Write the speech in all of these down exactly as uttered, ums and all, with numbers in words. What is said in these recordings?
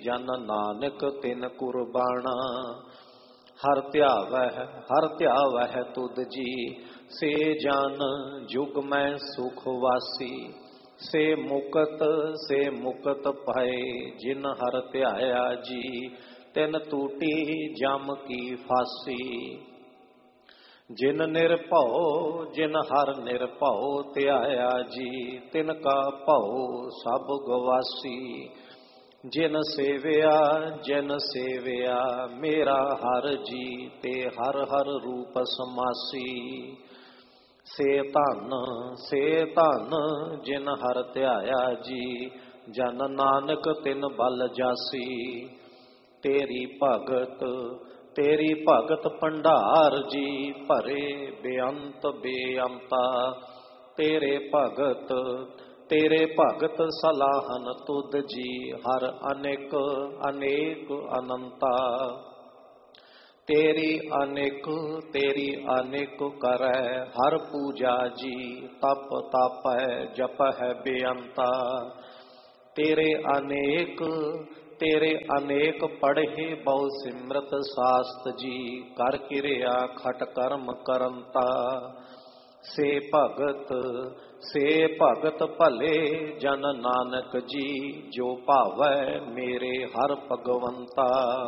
ਜਨ ਨਾਨਕ ਤਿਨ ਕੁਰਬਾਣਾ। ਹਰ ਧਿਆਵਹਿ ਹਰ ਧਿਆਵਹਿ ਤੁਧ ਜੀ, ਸੇ ਜਨ ਜੁਗ ਮੈਂ ਸੁਖ ਵਾਸੀ। ਸੇ ਮੁਕਤ ਸੇ ਮੁਕਤ ਭਏ, ਜਿਨ ਹਰ ਧਿਆਇਆ ਜੀ, ਤਿਨ ਟੂਟੀ ਜਮ ਕੀ ਫਾਸੀ। ਜਿਨ ਨਿਰਭਉ ਜਿਨ ਹਰ ਨਿਰਭਉ ਧਿਆਇਆ ਜੀ, ਤਿਨ ਕਾ ਭਉ ਸਭ ਗਵਾਸੀ। ਜਿਨ ਸੇਵਿਆ ਜਿਨ ਸੇਵਿਆ ਮੇਰਾ ਹਰ ਜੀ, ਤੇ ਹਰ ਹਰ ਰੂਪ ਸਮਾਸੀ। ਸੇ ਧਨ ਸੇ ਧਨ ਜਿਨ ਹਰ ਧਿਆਇਆ ਜੀ, ਜਨ ਨਾਨਕ ਤਿਨ ਬਲ ਜਾਸੀ। ਤੇਰੀ ਭਗਤ ਤੇਰੀ ਭਗਤ ਭੰਡਾਰ ਜੀ, ਭਰੇ ਬੇਅੰਤ ਬੇਅੰਤਾ। ਤੇਰੇ ਭਗਤ ਤੇਰੇ ਭਗਤ ਸਲਾਹਨ ਤੁਧ ਜੀ, ਹਰ ਅਨੇਕ ਅਨੇਕ ਅਨੰਤਾ। ਤੇਰੀ ਅਨੇਕ ਤੇਰੀ ਅਨੇਕ ਕਰੈ ਹਰ ਪੂਜਾ ਜੀ, ਤਪ ਤਾਪੈ ਜਪੈ ਬੇਅੰਤਾ। ਤੇਰੇ ਅਨੇਕ ਤੇਰੇ ਅਨੇਕ ਪੜ੍ਹੇ ਬਹੁ ਸਿਮਰਤ ਸਾਸਤ ਜੀ, ਕਰ ਕਿਰਿਆ ਖਟ ਕਰਮ ਕਰੰਤਾ। ਸੇ ਭਗਤ ਸੇ ਭਗਤ ਭਲੇ ਜਨ ਨਾਨਕ ਜੀ, ਜੋ ਭਾਵੈ ਮੇਰੇ ਹਰ ਭਗਵੰਤਾ।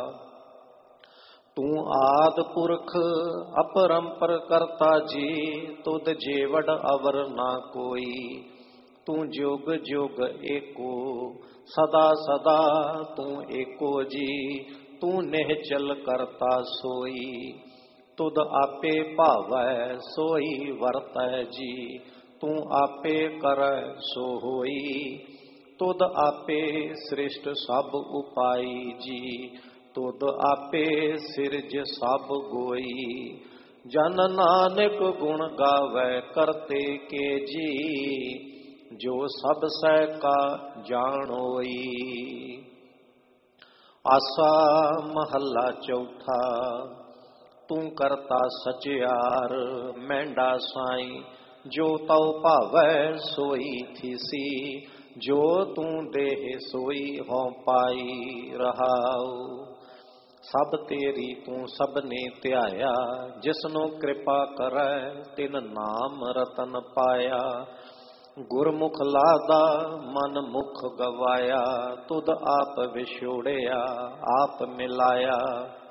ਤੂੰ ਆਦਿ ਪੁਰਖ ਅਪਰੰਪਰ ਕਰਤਾ ਜੀ, ਤੁਧ ਜੇਵੜ ਅਵਰ ਨਾ ਕੋਈ। ਤੂੰ ਜੁਗ ਜੁਗ ਏਕੋ ਸਦਾ ਸਦਾ ਤੂੰ ਏਕੋ ਜੀ, ਤੂੰ ਨਿਹਚਲ ਕਰਤਾ ਸੋਈ। ਤੁਧ ਆਪੇ ਭਾਵੈ ਸੋਈ ਵਰਤੈ ਜੀ, ਤੂੰ ਆਪੇ ਕਰੈ ਸੋ ਹੋਈ। ਤੁਧ ਆਪੇ ਸ੍ਰਿਸ਼ਟ ਸਭ ਉਪਾਈ ਜੀ, ਤੁਧ ਆਪੇ ਸਿਰਜ ਸਭ ਗੋਈ। ਜਨ ਨਾਨਕ ਗੁਣ ਗਾਵੈ ਕਰਤੇ ਕੇ ਜੀ, ਜੋ ਸਭ ਸਹਿ ਕਾ ਜਾਣੋਈ। ਆਸਾ ਮਹੱਲਾ ਚੌਥਾ। ਤੂੰ ਕਰਤਾ ਸਚਿਆਰ ਮਹਿੰਡਾ ਸਾਈਂ, ਜੋ ਤਉ ਭਾਵੈ ਸੋਈ ਥੀਸੀ। ਜੋ ਤੂੰ ਦੇਹ ਸੋਈ ਹਉ ਪਾਈ ਰਹਾਉ। ਸਭ ਤੇਰੀ ਤੂੰ ਸਭਨੇ ਧਿਆਇਆ, ਜਿਸਨੂੰ ਕਿਰਪਾ ਕਰੈ ਤਿਨ ਨਾਮ ਰਤਨ ਪਾਇਆ। ਗੁਰਮੁਖ ਲਾਦਾ ਮਨ ਮੁਖ ਗਵਾਇਆ, ਤੁਧ ਆਪ ਵਿਛੋੜਿਆ ਆਪ ਮਿਲਾਇਆ।